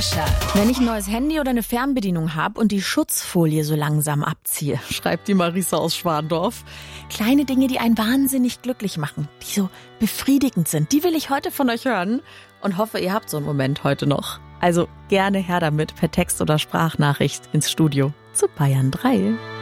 Wenn ich ein neues Handy oder eine Fernbedienung habe und die Schutzfolie so langsam abziehe, schreibt die Marisa aus Schwandorf. Kleine Dinge, die einen wahnsinnig glücklich machen, die so befriedigend sind, die will ich heute von euch hören und hoffe, ihr habt so einen Moment heute noch. Also gerne her damit per Text oder Sprachnachricht ins Studio zu Bayern 3.